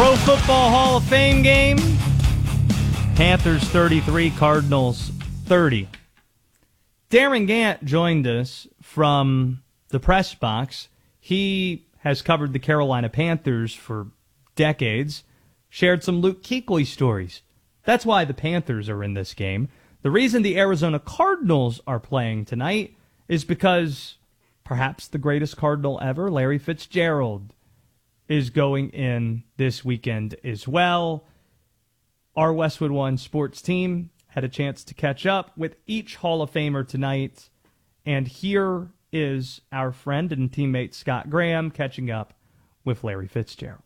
Pro Football Hall of Fame game. Panthers 33, Cardinals 30. Darren Gant joined us from the press box. He has covered the Carolina Panthers for decades, shared some Luke Kuechly stories. That's why the Panthers are in this game. The reason the Arizona Cardinals are playing tonight is because perhaps the greatest Cardinal ever, Larry Fitzgerald, is going in this weekend as well. Our Westwood One sports team had a chance to catch up with each Hall of Famer tonight, and here is our friend and teammate Scott Graham catching up with Larry Fitzgerald.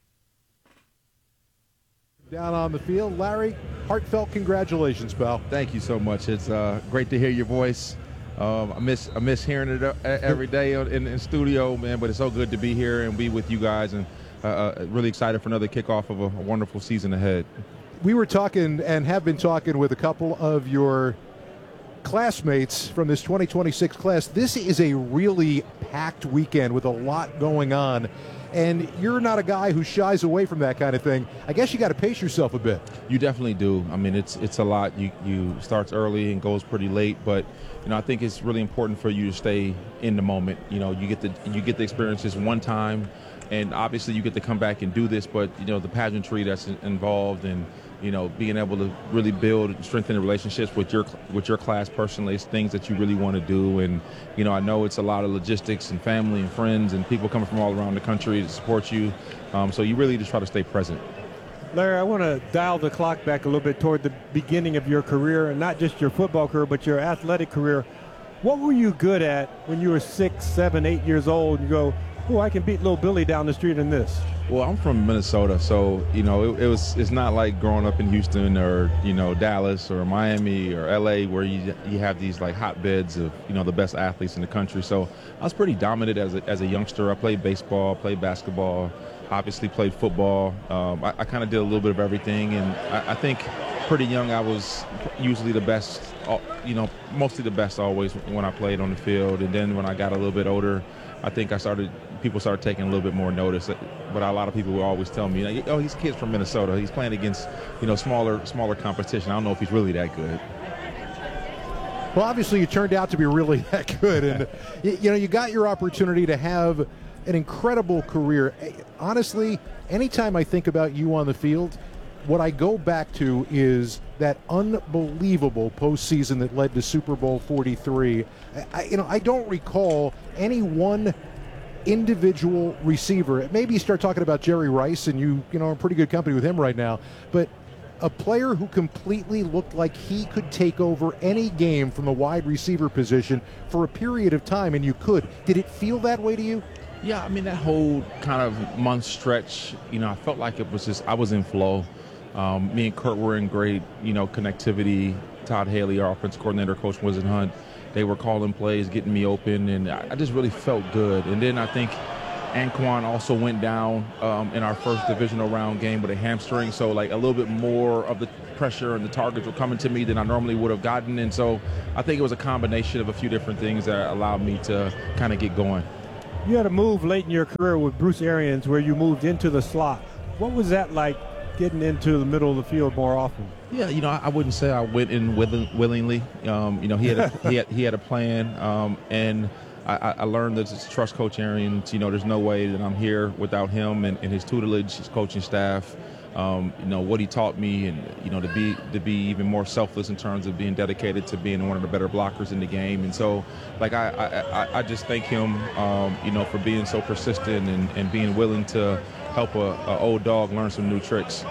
Down on the field, Larry, heartfelt congratulations, pal. Thank you so much. It's great to hear your voice. I miss hearing it every day in studio, man. But it's so good to be here and be with you guys, and really excited for another kickoff of a wonderful season ahead. We were talking and have been talking with a couple of your classmates from this 2026 class. This is a really packed weekend with a lot going on. And you're not a guy who shies away from that kind of thing. I guess you got to pace yourself a bit. You definitely do. I mean, it's a lot. You starts early and goes pretty late, but I think it's really important for you to stay in the moment. You get the experience this one time, and obviously you get to come back and do this. But the pageantry that's involved, and being able to really build and strengthen the relationships with your class personally is things that you really want to do. And I know it's a lot of logistics and family and friends and people coming from all around the country to support you. So you really just try to stay present. Larry, I want to dial the clock back a little bit toward the beginning of your career, and not just your football career, but your athletic career. What were you good at when you were 6, 7, 8 years old? You go, oh, I can beat little Billy down the street in this. Well, I'm from Minnesota, so it's not like growing up in Houston or Dallas or Miami or LA, where you have these like hotbeds of the best athletes in the country. So I was pretty dominant as a youngster. I played baseball, played basketball, obviously played football. I kind of did a little bit of everything, and I think pretty young I was usually the best, mostly the best always when I played on the field. And then when I got a little bit older, I think people started taking a little bit more notice. But a lot of people would always tell me, oh, he's a kid from Minnesota. He's playing against, smaller competition. I don't know if he's really that good. Well, obviously you turned out to be really that good. And, you got your opportunity to have an incredible career. Honestly, anytime I think about you on the field, what I go back to is that unbelievable postseason that led to Super Bowl 43. I don't recall any one individual receiver. Maybe you start talking about Jerry Rice, and you are in pretty good company with him right now. But a player who completely looked like he could take over any game from the wide receiver position for a period of time, and you could. Did it feel that way to you? Yeah, I mean, that whole kind of month stretch, I felt like it was just I was in flow. Me and Kurt were in great, connectivity. Todd Haley, our offensive coordinator, Coach Winston Hunt, they were calling plays, getting me open, and I just really felt good. And then I think Anquan also went down in our first divisional round game with a hamstring, so like a little bit more of the pressure and the targets were coming to me than I normally would have gotten. And so I think it was a combination of a few different things that allowed me to kind of get going. You had a move late in your career with Bruce Arians where you moved into the slot. What was that like, getting into the middle of the field more often? Yeah, I wouldn't say I went in willingly. He had a plan, and I learned to just trust Coach Arians. There's no way that I'm here without him and his tutelage, his coaching staff. What he taught me, and to be even more selfless in terms of being dedicated to being one of the better blockers in the game. And so, like I just thank him, for being so persistent and being willing to help a old dog learn some new tricks.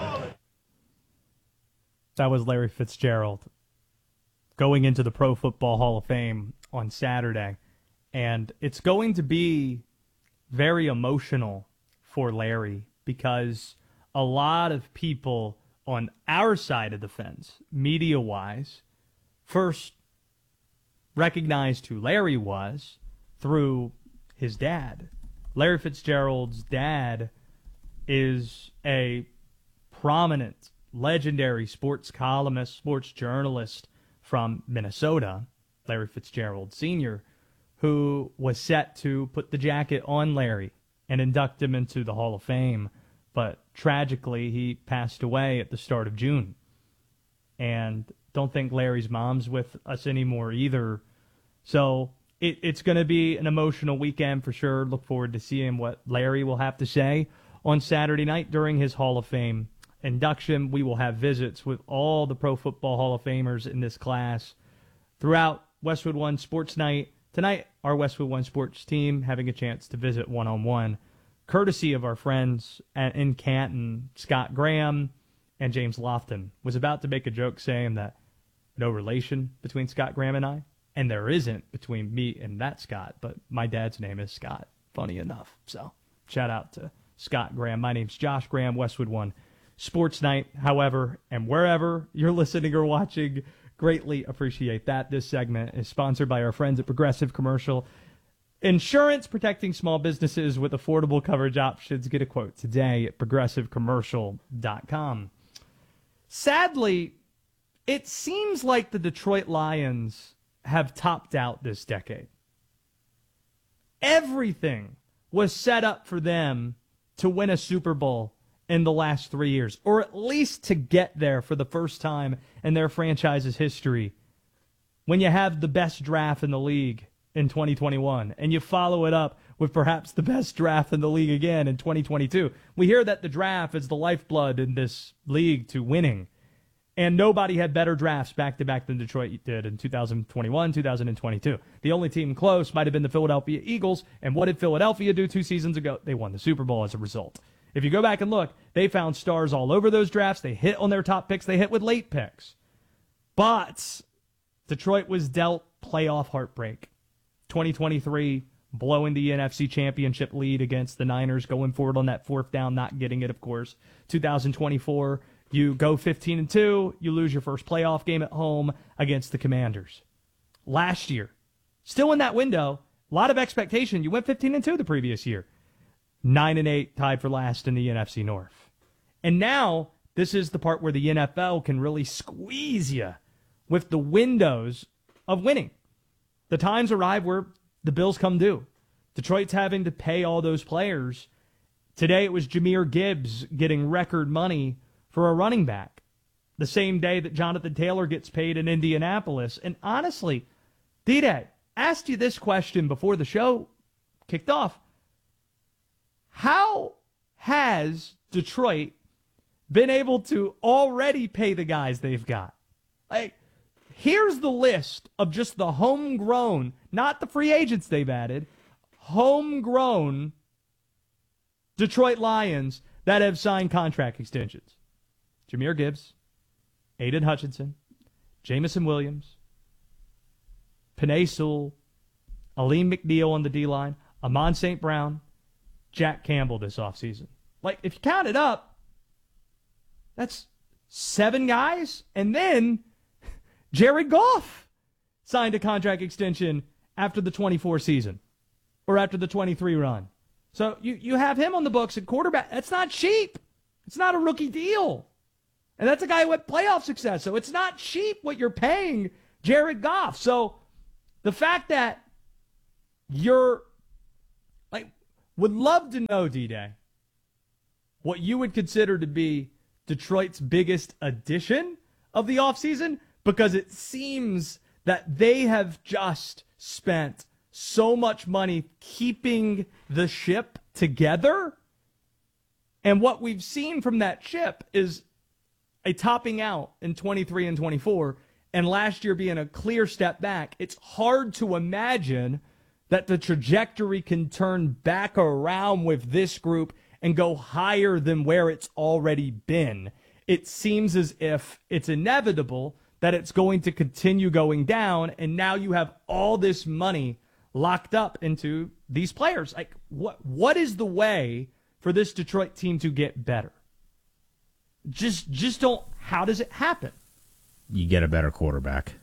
That was Larry Fitzgerald going into the Pro Football Hall of Fame on Saturday. And it's going to be very emotional for Larry because a lot of people on our side of the fence, media-wise, first recognized who Larry was through his dad. Larry Fitzgerald's dad is a prominent, legendary sports columnist, sports journalist from Minnesota, Larry Fitzgerald Sr., who was set to put the jacket on Larry and induct him into the Hall of Fame but tragically he passed away at the start of June. And don't think Larry's mom's with us anymore either. So it's going to be an emotional weekend for sure. Look forward to seeing what Larry will have to say on Saturday night during his Hall of Fame induction. We will have visits with all the Pro Football Hall of Famers in this class throughout Westwood One Sports Night. Tonight, our Westwood One Sports team having a chance to visit one-on-one, courtesy of our friends in Canton, Scott Graham and James Lofton. Was about to make a joke saying that no relation between Scott Graham and I, and there isn't between me and that Scott, but my dad's name is Scott, funny enough. So shout out to Scott Graham. My name's Josh Graham, Westwood One Sports Night. However, and wherever you're listening or watching, greatly appreciate that. This segment is sponsored by our friends at Progressive Commercial Insurance, protecting small businesses with affordable coverage options. Get a quote today at progressivecommercial.com. Sadly, it seems like the Detroit Lions have topped out this decade. Everything was set up for them to win a Super Bowl in the last 3 years, or at least to get there for the first time in their franchise's history. When you have the best draft in the league in 2021, and you follow it up with perhaps the best draft in the league again in 2022. We hear that the draft is the lifeblood in this league to winning, and nobody had better drafts back-to-back than Detroit did in 2021, 2022. The only team close might have been the Philadelphia Eagles, and what did Philadelphia do 2 seasons ago? They won the Super Bowl as a result. If you go back and look, they found stars all over those drafts. They hit on their top picks. They hit with late picks. But Detroit was dealt playoff heartbreak. 2023, blowing the NFC Championship lead against the Niners, going forward on that fourth down, not getting it, of course. 2024, you go 15-2, you lose your first playoff game at home against the Commanders. Last year, still in that window, a lot of expectation. You went 15-2 the previous year. 9-8, tied for last in the NFC North. And now, this is the part where the NFL can really squeeze you with the windows of winning. The times arrive where the bills come due. Detroit's having to pay all those players. Today it was Jahmyr Gibbs getting record money for a running back. The same day that Jonathan Taylor gets paid in Indianapolis. And honestly, D-Day, asked you this question before the show kicked off. How has Detroit been able to already pay the guys they've got? Like, here's the list of just the homegrown, not the free agents they've added, homegrown Detroit Lions that have signed contract extensions. Jahmyr Gibbs, Aiden Hutchinson, Jamison Williams, Penei Sewell, Aleem McNeil on the D-line, Amon St. Brown, Jack Campbell this offseason. Like, if you count it up, that's 7 guys. And then Jared Goff signed a contract extension after the 24 season or after the 23 run. So you have him on the books at quarterback. That's not cheap. It's not a rookie deal. And that's a guy who had playoff success. So it's not cheap what you're paying Jared Goff. So the fact that you're would love to know, D-Day, what you would consider to be Detroit's biggest addition of the offseason, because it seems that they have just spent so much money keeping the ship together. And what we've seen from that ship is a topping out in 23 and 24, and last year being a clear step back. It's hard to imagine that the trajectory can turn back around with this group and go higher than where it's already been. It seems as if it's inevitable that it's going to continue going down, and now you have all this money locked up into these players. Like, what is the way for this Detroit team to get better? Just don't. How does it happen? You get a better quarterback.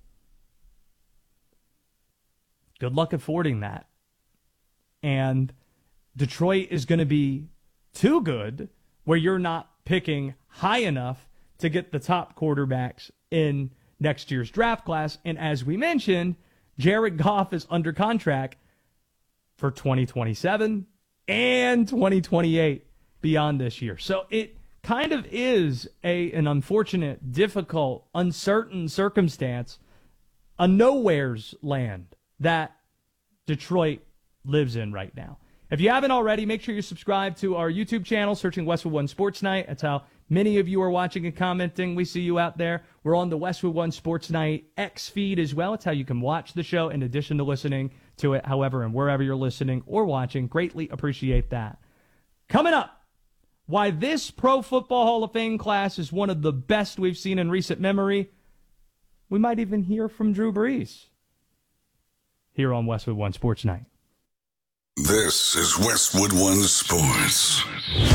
Good luck affording that. And Detroit is going to be too good where you're not picking high enough to get the top quarterbacks in next year's draft class. And as we mentioned, Jared Goff is under contract for 2027 and 2028. beyond this year. So it kind of is an unfortunate, difficult, uncertain circumstance, a nowhere's land that Detroit lives in right now. If you haven't already, make sure you subscribe to our YouTube channel, searching Westwood One Sports Night. That's how many of you are watching and commenting. We see you out there. We're on the Westwood One Sports Night X feed as well. It's how you can watch the show in addition to listening to it, however, and wherever you're listening or watching. Greatly appreciate that. Coming up, why this Pro Football Hall of Fame class is one of the best we've seen in recent memory. We might even hear from Drew Brees here on Westwood One Sports Night. This is Westwood One Sports.